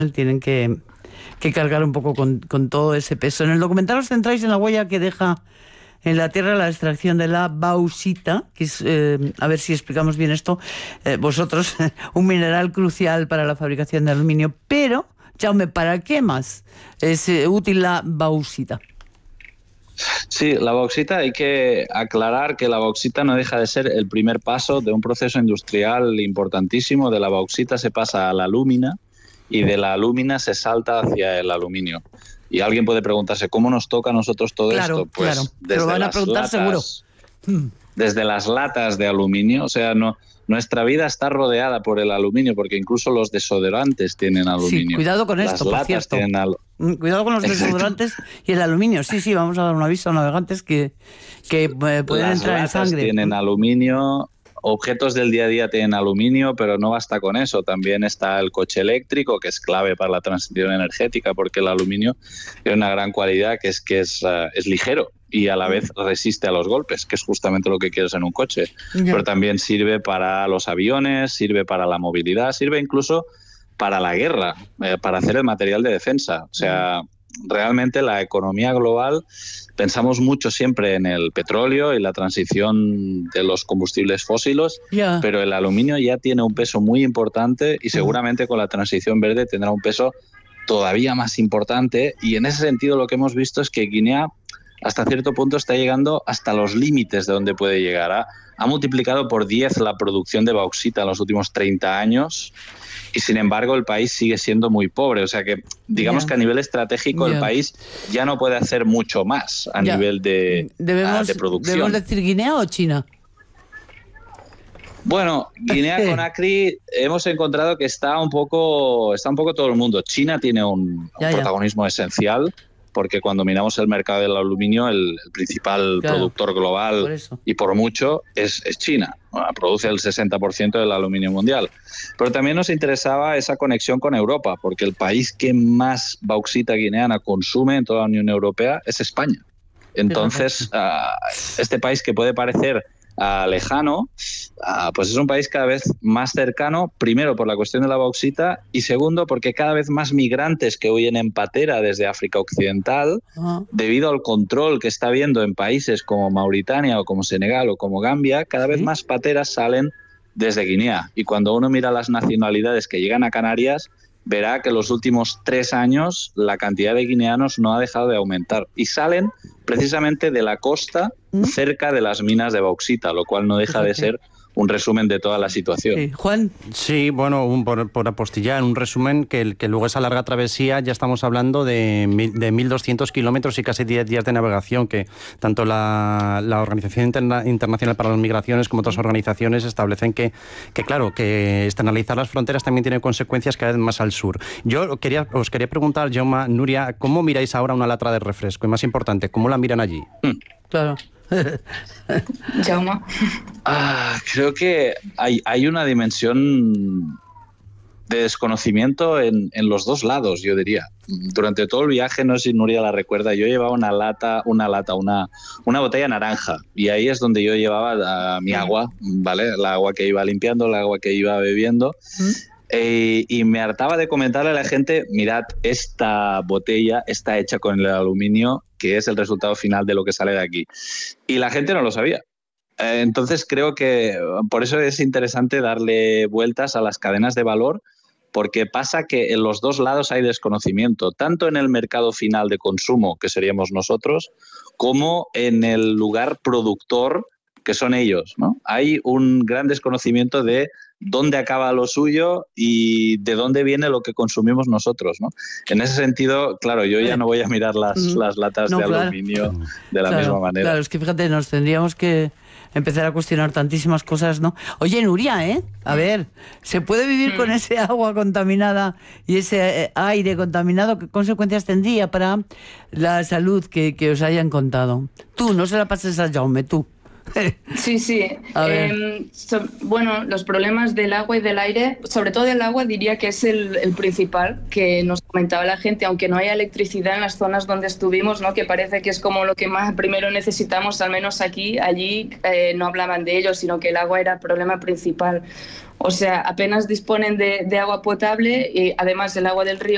tienen que cargar un poco con todo ese peso. En el documental os centráis en la huella que deja en la tierra la extracción de la bauxita, que es, a ver si explicamos bien esto, vosotros, un mineral crucial para la fabricación de aluminio. Pero, Jaume, ¿para qué más es útil la bauxita? Sí, la bauxita, hay que aclarar que la bauxita no deja de ser el primer paso de un proceso industrial importantísimo. De la bauxita se pasa a la alúmina y de la alúmina se salta hacia el aluminio. Y alguien puede preguntarse, ¿cómo nos toca a nosotros todo esto? Pues claro, te lo van a preguntar seguro. Desde las latas de aluminio, o sea, nuestra vida está rodeada por el aluminio, porque incluso los desodorantes tienen aluminio. Sí, cuidado con esto, por cierto. Cuidado con los desodorantes y el aluminio. Sí, vamos a dar un aviso a navegantes que pueden entrar en sangre. Las tienen aluminio. Objetos del día a día tienen aluminio, pero no basta con eso. También está el coche eléctrico, que es clave para la transición energética, porque el aluminio tiene una gran cualidad, que es ligero y a la vez resiste a los golpes, que es justamente lo que quieres en un coche. Pero también sirve para los aviones, sirve para la movilidad, sirve incluso para la guerra, para hacer el material de defensa. O sea, realmente la economía global, pensamos mucho siempre en el petróleo y la transición de los combustibles fósiles, pero el aluminio ya tiene un peso muy importante y seguramente con la transición verde tendrá un peso todavía más importante. Y en ese sentido lo que hemos visto es que Guinea hasta cierto punto está llegando hasta los límites de donde puede llegar. Ha multiplicado por 10 la producción de bauxita en los últimos 30 años y sin embargo el país sigue siendo muy pobre. O sea que digamos que a nivel estratégico el país ya no puede hacer mucho más a nivel de producción. ¿Debemos decir Guinea o China? Bueno, Guinea-Conakry hemos encontrado que está un poco todo el mundo. China tiene un protagonismo esencial, porque cuando miramos el mercado del aluminio, el principal productor global y por mucho es China. Produce el 60% del aluminio mundial. Pero también nos interesaba esa conexión con Europa, porque el país que más bauxita guineana consume en toda la Unión Europea es España. Entonces, este país que puede parecer lejano, pues es un país cada vez más cercano, primero por la cuestión de la bauxita y segundo porque cada vez más migrantes que huyen en patera desde África Occidental, debido al control que está habiendo en países como Mauritania o como Senegal o como Gambia, cada vez más pateras salen desde Guinea. Y cuando uno mira las nacionalidades que llegan a Canarias, verá que en los últimos 3 años la cantidad de guineanos no ha dejado de aumentar y salen precisamente de la costa cerca de las minas de bauxita, lo cual no deja de ser un resumen de toda la situación. Sí. Juan. Sí, bueno, por apostillar, un resumen que luego esa larga travesía, ya estamos hablando de 1.200 kilómetros y casi 10 días de navegación, que tanto la Organización Internacional para las Migraciones como otras organizaciones establecen que claro, que externalizar las fronteras también tiene consecuencias cada vez más al sur. Yo os quería preguntar, Jaume, Nuria, ¿cómo miráis ahora una lata de refresco? Y más importante, ¿cómo la miran allí? Claro. Jaume. Creo que hay una dimensión de desconocimiento en los dos lados, yo diría. Durante todo el viaje, no sé si Nuria la recuerda, yo llevaba una botella naranja y ahí es donde yo llevaba mi agua, ¿vale? La agua que iba limpiando, la agua que iba bebiendo. Y me hartaba de comentarle a la gente, mirad, esta botella está hecha con el aluminio, que es el resultado final de lo que sale de aquí. Y la gente no lo sabía. Entonces creo que por eso es interesante darle vueltas a las cadenas de valor, porque pasa que en los dos lados hay desconocimiento, tanto en el mercado final de consumo, que seríamos nosotros, como en el lugar productor, que son ellos, ¿no? Hay un gran desconocimiento de dónde acaba lo suyo y de dónde viene lo que consumimos nosotros, ¿no? En ese sentido, claro, yo ya no voy a mirar las latas de aluminio de la misma manera. Claro, es que fíjate, nos tendríamos que empezar a cuestionar tantísimas cosas, ¿no? Oye, Nuria, a ver, ¿se puede vivir con ese agua contaminada y ese aire contaminado? ¿Qué consecuencias tendría para la salud que os hayan contado? Tú, no se la pases a Jaume, tú. Sí. Bueno, los problemas del agua y del aire, sobre todo del agua, diría que es el principal, que nos comentaba la gente, aunque no haya electricidad en las zonas donde estuvimos, ¿no? Que parece que es como lo que más primero necesitamos, al menos aquí, allí no hablaban de ello, sino que el agua era el problema principal. O sea, apenas disponen de agua potable y además el agua del río